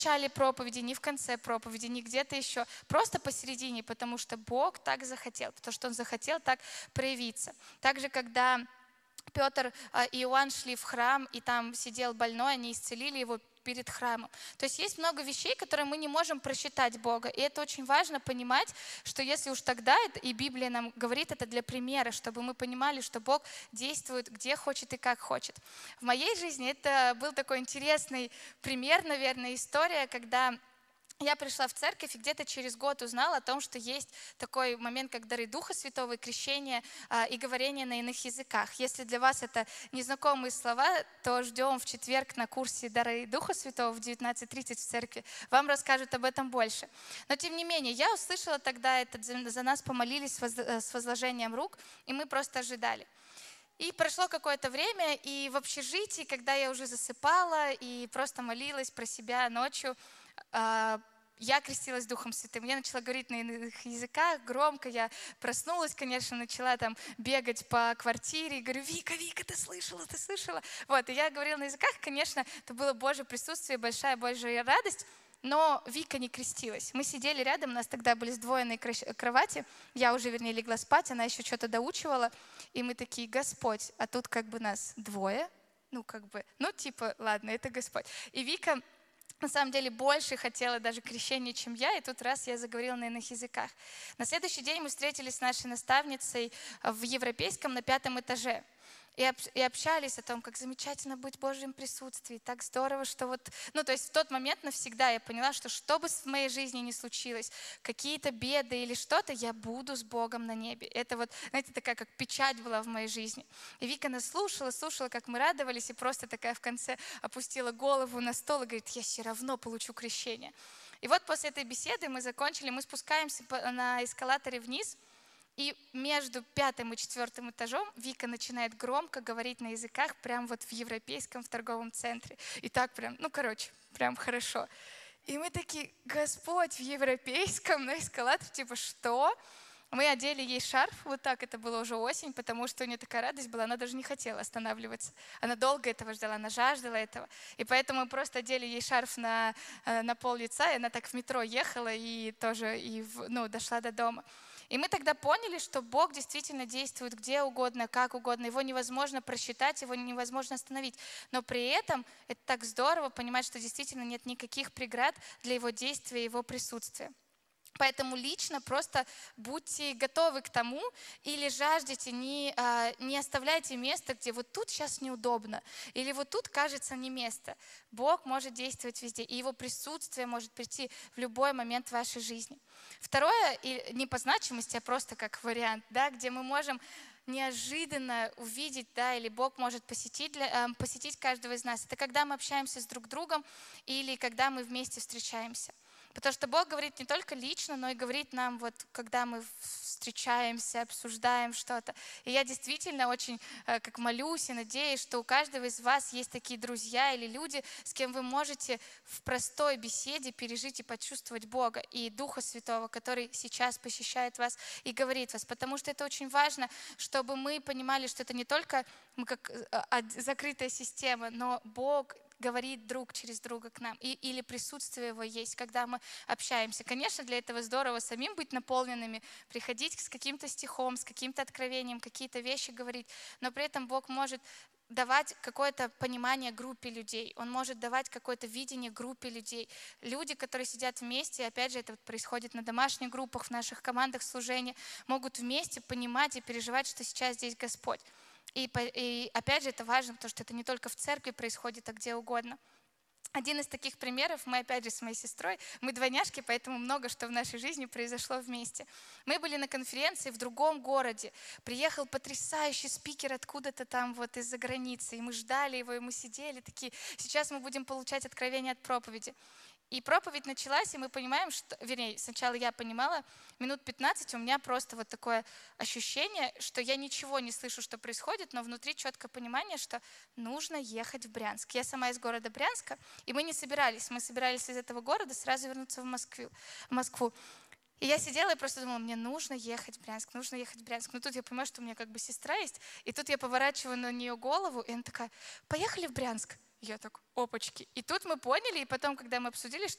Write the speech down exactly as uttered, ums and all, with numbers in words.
начале проповеди, ни в конце проповеди, ни где-то еще. Просто посередине, потому что Бог так захотел, потому что Он захотел так проявиться. Также, когда Петр а, и Иоанн шли в храм, и там сидел больной, они исцелили его перед храмом. То есть есть много вещей, которые мы не можем просчитать Бога. И это очень важно понимать, что если уж тогда, это, и Библия нам говорит это для примера, чтобы мы понимали, что Бог действует где хочет и как хочет. В моей жизни это был такой интересный пример, наверное, история, когда я пришла в церковь и где-то через год узнала о том, что есть такой момент, как дары Духа Святого, и крещение а, и говорение на иных языках. Если для вас это незнакомые слова, то ждем в четверг на курсе дары Духа Святого в девятнадцать тридцать в церкви. Вам расскажут об этом больше. Но тем не менее, я услышала тогда это, за нас помолились с возложением рук, и мы просто ожидали. И прошло какое-то время, и в общежитии, когда я уже засыпала и просто молилась про себя ночью, я крестилась Духом Святым. Я начала говорить на иных языках громко. Я проснулась, конечно, начала там бегать по квартире. И говорю: Вика, Вика, ты слышала, ты слышала? Вот, и я говорила на языках. Конечно, это было Божье присутствие, большая Божья радость. Но Вика не крестилась. Мы сидели рядом, у нас тогда были сдвоенные кровати. Я уже, вернее, легла спать, она еще что-то доучивала. И мы такие: Господь, а тут как бы нас двое. Ну, как бы, ну, типа, ладно, это Господь. И Вика на самом деле больше хотела даже крещения, чем я, и тут раз я заговорила на иных языках. На следующий день мы встретились с нашей наставницей в Европейском на пятом этаже. И, об, и общались о том, как замечательно быть в Божьем присутствии, так здорово, что вот... Ну, то есть в тот момент навсегда я поняла, что что бы в моей жизни ни случилось, какие-то беды или что-то, я буду с Богом на небе. Это вот, знаете, такая как печать была в моей жизни. И Вика нас слушала, слушала, как мы радовались, и просто такая в конце опустила голову на стол и говорит: я все равно получу крещение. И вот после этой беседы мы закончили, мы спускаемся на эскалаторе вниз, и между пятым и четвертым этажом Вика начинает громко говорить на языках прямо вот в Европейском в торговом центре. И так прям, ну короче, прям хорошо. И мы такие: Господь, в Европейском на эскалаторе, типа что? Мы одели ей шарф, вот так, это было уже осень, потому что у нее такая радость была, она даже не хотела останавливаться. Она долго этого ждала, она жаждала этого. И поэтому мы просто одели ей шарф на, на пол лица, и она так в метро ехала и тоже и в, ну, дошла до дома. И мы тогда поняли, что Бог действительно действует где угодно, как угодно. Его невозможно просчитать, его невозможно остановить. Но при этом это так здорово понимать, что действительно нет никаких преград для Его действия и Его присутствия. Поэтому лично просто будьте готовы к тому или жаждите, не, не оставляйте место, где вот тут сейчас неудобно, или вот тут кажется не место. Бог может действовать везде, и Его присутствие может прийти в любой момент в вашей жизни. Второе, не по значимости, а просто как вариант, да, где мы можем неожиданно увидеть, да, или Бог может посетить, для, э, посетить каждого из нас. Это когда мы общаемся с друг другом или когда мы вместе встречаемся. Потому что Бог говорит не только лично, но и говорит нам, вот, когда мы встречаемся, обсуждаем что-то. И я действительно очень э, как молюсь и надеюсь, что у каждого из вас есть такие друзья или люди, с кем вы можете в простой беседе пережить и почувствовать Бога и Духа Святого, который сейчас посещает вас и говорит вас. Потому что это очень важно, чтобы мы понимали, что это не только мы как э, закрытая система, но Бог говорит друг через друга к нам, и, или присутствие Его есть, когда мы общаемся. Конечно, для этого здорово самим быть наполненными, приходить с каким-то стихом, с каким-то откровением, какие-то вещи говорить, но при этом Бог может давать какое-то понимание группе людей, Он может давать какое-то видение группе людей. Люди, которые сидят вместе, опять же, это происходит на домашних группах, в наших командах служения, могут вместе понимать и переживать, что сейчас здесь Господь. И, и опять же, это важно, потому что это не только в церкви происходит, а где угодно. Один из таких примеров, мы опять же с моей сестрой, мы двойняшки, поэтому много что в нашей жизни произошло вместе. Мы были на конференции в другом городе, приехал потрясающий спикер откуда-то там вот из-за границы, и мы ждали его, и мы сидели такие, сейчас мы будем получать откровения от проповеди. И проповедь началась, и мы понимаем, что, вернее, сначала я понимала, минут пятнадцать у меня просто вот такое ощущение, что я ничего не слышу, что происходит, но внутри четкое понимание, что нужно ехать в Брянск. Я сама из города Брянска, и мы не собирались, мы собирались из этого города сразу вернуться в Москву. В Москву. И я сидела и просто думала, мне нужно ехать в Брянск, нужно ехать в Брянск. Но тут я понимаю, что у меня как бы сестра есть, и тут я поворачиваю на нее голову, и она такая: поехали в Брянск. Я так: опачки. И тут мы поняли, и потом, когда мы обсудили, что